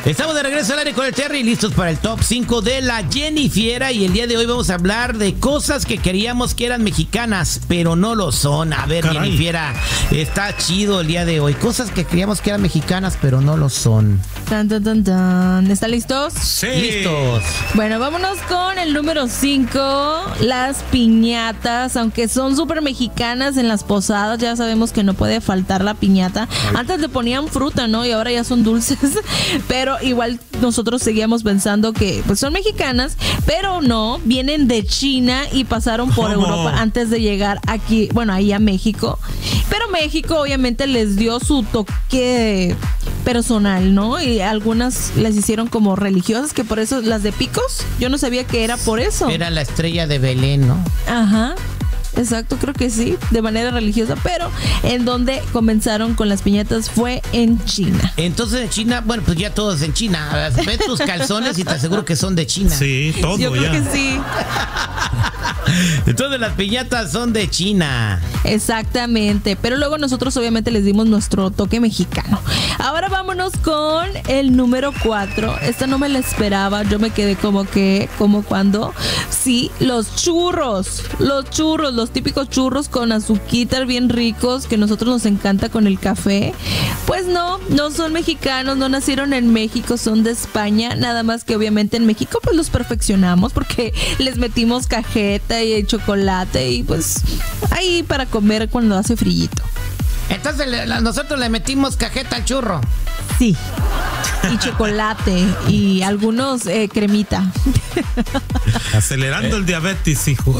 Estamos de regreso al aire con el Terry, listos para el top 5 de la Jennifiera. Y el día de hoy vamos a hablar de cosas que queríamos que eran mexicanas, pero no lo son. A ver, caray, Jennifiera, está chido el día de hoy. Cosas que queríamos que eran mexicanas, pero no lo son. Tan, tan, tan, tan. ¿Están listos? Sí. Listos. Bueno, vámonos con el número 5. Las piñatas, aunque son súper mexicanas en las posadas, ya sabemos que no puede faltar la piñata. Antes le ponían fruta, ¿no? Y ahora ya son dulces. Pero igual nosotros seguíamos pensando que pues son mexicanas, pero no, vienen de China y pasaron por Europa antes de llegar aquí, bueno, ahí a México. Pero México obviamente les dio su toque personal, ¿no? Y algunas las hicieron como religiosas, que por eso las de picos, yo no sabía que era por eso. Era la estrella de Belén, ¿no? Ajá. Exacto, creo que sí, de manera religiosa, pero en donde comenzaron con las piñatas fue en China. Entonces en China, bueno, pues ya todo es en China. Ve tus calzones y te aseguro que son de China. Sí, todo yo creo que sí. Entonces las piñatas son de China. Exactamente, pero luego nosotros obviamente les dimos nuestro toque mexicano. Ahora vámonos con el número 4. Esta no me la esperaba, yo me quedé como cuando. Sí, los churros, los típicos churros con azuquitar bien ricos que a nosotros nos encanta con el café. Pues no son mexicanos, no nacieron en México, son de España, nada más que obviamente en México pues los perfeccionamos porque les metimos cajeta y chocolate y pues ahí para comer cuando hace frillito. Entonces nosotros le metimos cajeta al churro. Sí. Y chocolate y algunos cremita. Acelerando el diabetes, hijo.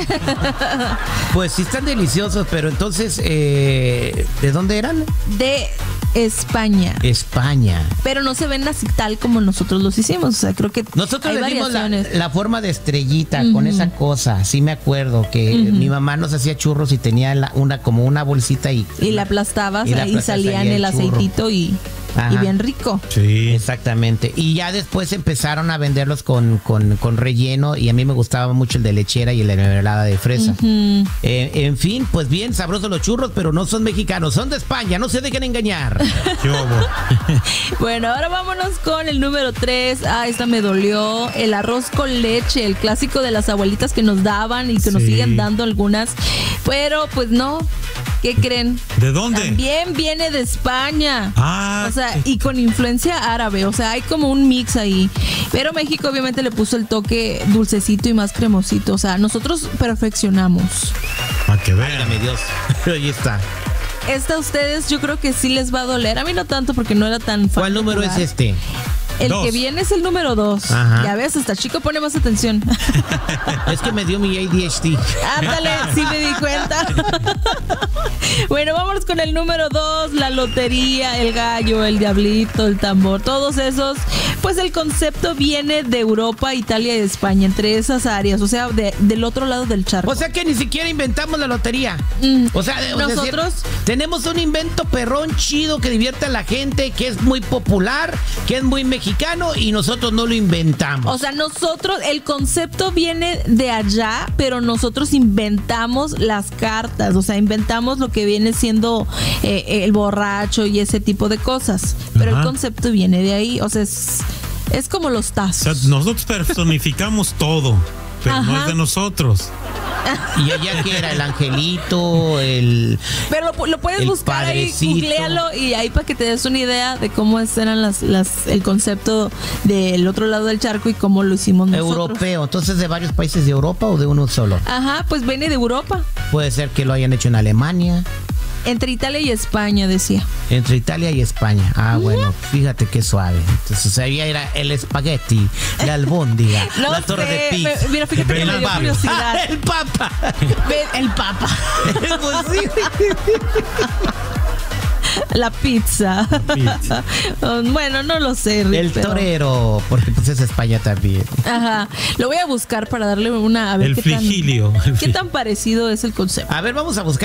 Pues sí están deliciosos, pero entonces, ¿de dónde eran? De España. España. Pero no se ven así tal como nosotros los hicimos. O sea, creo que nosotros hay le dimos variaciones. la forma de estrellita con esa cosa. Sí me acuerdo que mi mamá nos hacía churros y tenía como una bolsita y la aplastabas y salía en el aceitito y bien rico. Sí. Exactamente. Y ya después empezaron a venderlos con relleno y a mí me gustaba mucho el de lechera y el de mermelada de fresa. En fin, pues bien sabrosos los churros, pero no son mexicanos, son de España, no se dejen engañar. Bueno, ahora vámonos con el número 3. Esta me dolió. El arroz con leche, el clásico de las abuelitas que nos daban y que nos siguen dando algunas. Pero pues no. ¿Qué creen? ¿De dónde? También viene de España. O sea, y con influencia árabe. O sea, hay como un mix ahí. Pero México obviamente le puso el toque dulcecito y más cremosito. O sea, nosotros perfeccionamos. Para que vean. Válgame Dios. Ahí está. Esta a ustedes yo creo que sí les va a doler. A mí no tanto porque no era tan fácil. ¿Cuál número es este? El 2. que viene es el número 2. Ya ves, hasta chico pone más atención. Es que me dio mi ADHD. Ándale, sí me di cuenta. Bueno, vámonos con el número 2. La lotería, el gallo, el diablito, el tambor, todos esos. Pues el concepto viene de Europa, Italia y España, entre esas áreas, o sea, del otro lado del charco. O sea que ni siquiera inventamos la lotería. O sea, nosotros tenemos un invento perrón chido que divierte a la gente, que es muy popular, que es muy mexicano y nosotros no lo inventamos. O sea, nosotros, el concepto viene de allá, pero nosotros inventamos las cartas, o sea, inventamos lo que viene siendo el borracho y ese tipo de cosas. Pero el concepto viene de ahí, o sea, es como los tazos. O sea, nosotros personificamos todo, pero no es de nosotros. Y allá que era el angelito, pero lo puedes buscar padrecito. Ahí, googlealo y ahí para que te des una idea de cómo eran el concepto del otro lado del charco y cómo lo hicimos nosotros. Europeo, entonces de varios países de Europa o de uno solo. Pues viene de Europa. Puede ser que lo hayan hecho en Alemania. Entre Italia y España, decía. Entre Italia y España. Bueno, fíjate qué suave. Entonces ahí era el espagueti, la albóndiga, la torre de pizza. Mira, fíjate que me dio curiosidad. El papa. El papa. Pues sí. La pizza. Bueno, no lo sé, Rick, el torero, porque pues es España también. Lo voy a buscar para darle una. A ver el frigilio. ¿Qué tan parecido es el concepto? A ver, vamos a buscar.